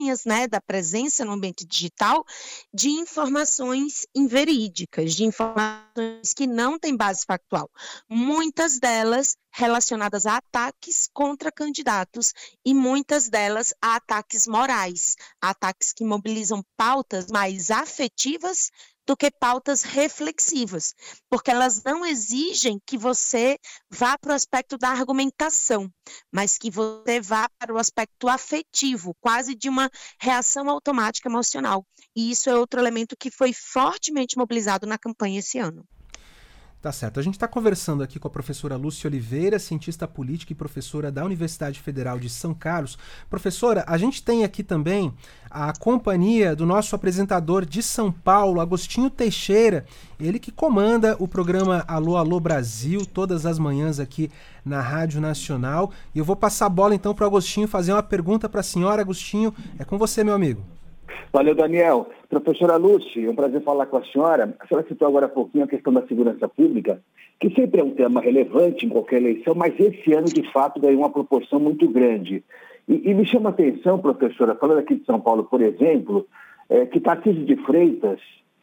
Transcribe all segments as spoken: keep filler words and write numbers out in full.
né, da presença no ambiente digital de informações inverídicas, de informações que não têm base factual. Muitas delas relacionadas a ataques contra candidatos e muitas delas a ataques morais, ataques que mobilizam pautas mais afetivas do que pautas reflexivas, porque elas não exigem que você vá para o aspecto da argumentação, mas que você vá para o aspecto afetivo, quase de uma reação automática emocional. E isso é outro elemento que foi fortemente mobilizado na campanha esse ano. Tá certo. A gente está conversando aqui com a professora Lúcia Oliveira, cientista política e professora da Universidade Federal de São Carlos. Professora, a gente tem aqui também a companhia do nosso apresentador de São Paulo, Agostinho Teixeira, ele que comanda o programa Alô, Alô Brasil, todas as manhãs aqui na Rádio Nacional. E eu vou passar a bola então para o Agostinho fazer uma pergunta para a senhora. Agostinho, é com você, meu amigo. Valeu, Daniel. Professora Lúcia, é um prazer falar com a senhora. A senhora citou agora há pouquinho a questão da segurança pública, que sempre é um tema relevante em qualquer eleição, mas esse ano, de fato, ganhou uma proporção muito grande. E, e me chama a atenção, professora, falando aqui de São Paulo, por exemplo, é, que Tarcísio de Freitas,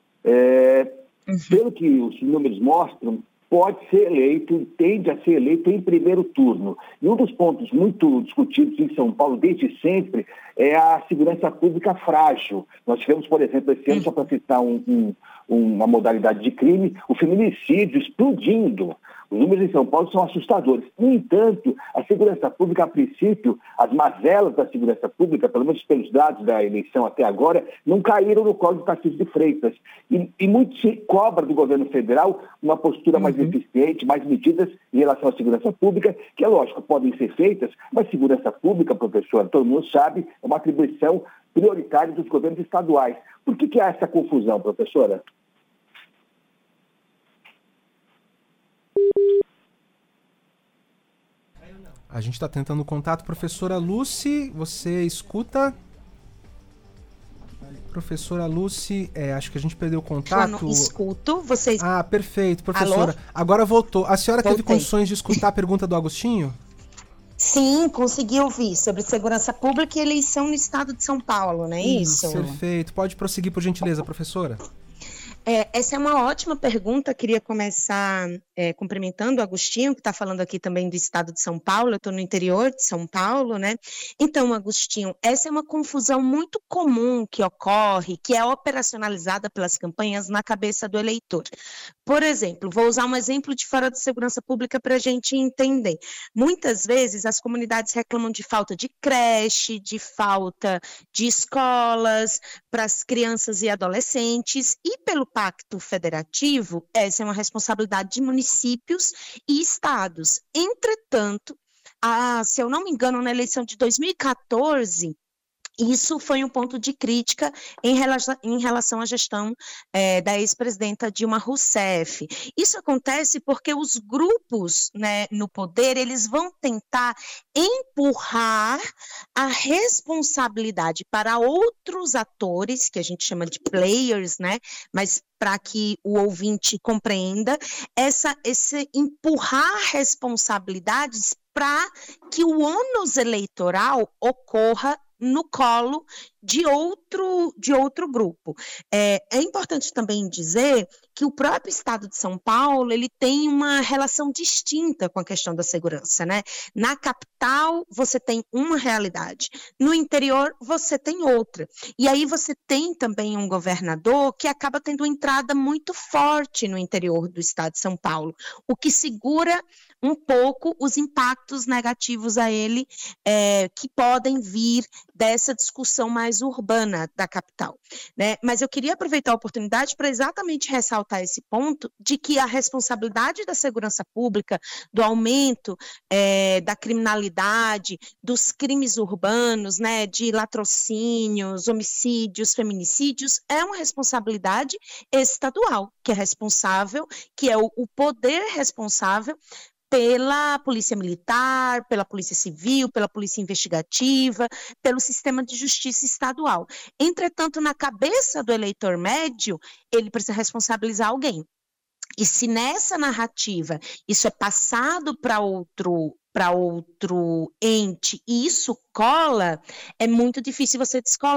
é, uhum. pelo que os números mostram, pode ser eleito, tende a ser eleito em primeiro turno. E um dos pontos muito discutidos em São Paulo desde sempre é a segurança pública frágil. Nós tivemos, por exemplo, esse ano, só para citar um, um, uma modalidade de crime, o feminicídio explodindo. Os números em São Paulo são assustadores. No entanto, a segurança pública, a princípio, as mazelas da segurança pública, pelo menos pelos dados da eleição até agora, não caíram no colo de Tarcísio de Freitas. E, e muito se cobra do governo federal uma postura mais uhum. eficiente, mais medidas em relação à segurança pública, que, é lógico, podem ser feitas, mas segurança pública, professor, todo mundo sabe, é uma atribuição prioritária dos governos estaduais. Por que, que há essa confusão, professora? A gente está tentando contato. Professora Lucy, você escuta? Professora Lucy, é, acho que a gente perdeu o contato. Eu não escuto, vocês... Ah, perfeito, professora. Alô? Agora voltou. A senhora Voltei. teve condições de escutar a pergunta do Agostinho? Sim, consegui ouvir sobre segurança pública e eleição no estado de São Paulo, não é isso? isso? Perfeito. Pode prosseguir, por gentileza, professora. É, essa é uma ótima pergunta. Queria começar é, cumprimentando o Agostinho, que está falando aqui também do estado de São Paulo. Eu estou no interior de São Paulo, né? Então, Agostinho, essa é uma confusão muito comum que ocorre, que é operacionalizada pelas campanhas na cabeça do eleitor. Por exemplo, vou usar um exemplo de fora de segurança pública para a gente entender. Muitas vezes as comunidades reclamam de falta de creche, de falta de escolas para as crianças e adolescentes, e pelo Pacto Federativo, essa é uma responsabilidade de municípios e estados. Entretanto, a, se eu não me engano, na eleição de dois mil e quatorze, isso foi um ponto de crítica em relação, em relação à gestão é, da ex-presidenta Dilma Rousseff. Isso acontece porque os grupos, né, no poder, eles vão tentar empurrar a responsabilidade para outros atores, que a gente chama de players, né, mas para que o ouvinte compreenda, essa, esse empurrar responsabilidades para que o ônus eleitoral ocorra no colo de outro, de outro grupo. É, é importante também dizer que o próprio estado de São Paulo, ele tem uma relação distinta com a questão da segurança, né? Na capital, você tem uma realidade, no interior, você tem outra. E aí você tem também um governador que acaba tendo uma entrada muito forte no interior do estado de São Paulo, o que segura um pouco os impactos negativos a ele é, que podem vir dessa discussão mais urbana da capital, né? Mas eu queria aproveitar a oportunidade para exatamente ressaltar esse ponto de que a responsabilidade da segurança pública, do aumento é, da criminalidade, dos crimes urbanos, né, de latrocínios, homicídios, feminicídios, é uma responsabilidade estadual, que é responsável, que é o, o poder responsável pela polícia militar, pela polícia civil, pela polícia investigativa, pelo sistema de justiça estadual. Entretanto, na cabeça do eleitor médio, ele precisa responsabilizar alguém. E se nessa narrativa isso é passado para outro para outro ente e isso cola, é muito difícil você descolar.